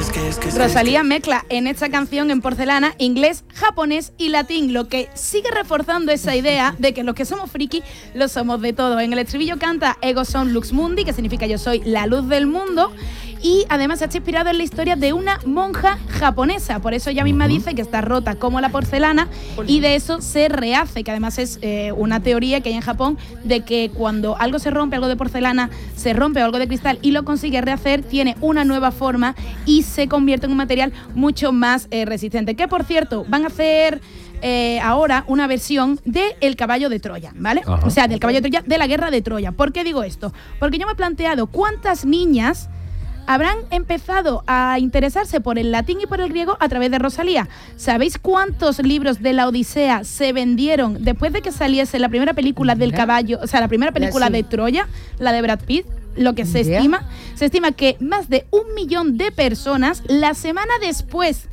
Rosalía mezcla en esta canción en Porcelana inglés, japonés y latín, lo que sigue reforzando esa idea de que los que somos friki lo somos de todo. En el estribillo canta Ego son Lux Mundi, que significa yo soy la luz del mundo, y además se ha inspirado en la historia de una monja japonesa, por eso ella misma dice que está rota como la porcelana y de eso se rehace, que además es una teoría que hay en Japón de que cuando algo se rompe, algo de porcelana se rompe o algo de cristal y lo consigue rehacer, tiene una nueva forma y se convierte en un material mucho más resistente, que por cierto van a hacer ahora una versión de El caballo de Troya, ¿vale? Ajá. O sea, del caballo de Troya, de la guerra de Troya. ¿Por qué digo esto? Porque yo me he planteado cuántas niñas habrán empezado a interesarse por el latín y por el griego a través de Rosalía. ¿Sabéis cuántos libros de la Odisea se vendieron después de que saliese la primera película del caballo, o sea, la primera película de Troya, la de Brad Pitt? Lo que se estima que más de 1 millón de personas la semana después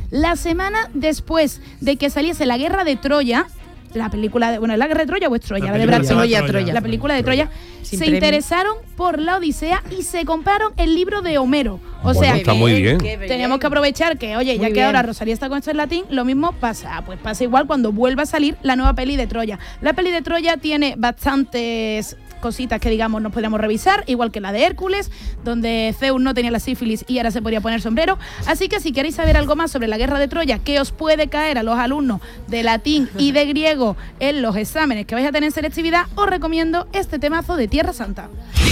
de que saliese la guerra de Troya, la película de, ¿la guerra de Troya o es Troya? La de Brad Pitt. La película de Troya. Se interesaron por la Odisea y se compraron el libro de Homero. O sea, está muy bien. Tenemos que aprovechar que, oye, ya que ahora Rosalía está con esto en latín, lo mismo pasa. Pues pasa igual cuando vuelva a salir la nueva peli de Troya. La peli de Troya tiene bastantes cositas que, digamos, nos podríamos revisar, igual que la de Hércules, donde Zeus no tenía la sífilis y ahora se podía poner sombrero. Así que si queréis saber algo más sobre la guerra de Troya, que os puede caer a los alumnos de latín y de griego en los exámenes que vais a tener en selectividad, os recomiendo este temazo de Tierra Santa.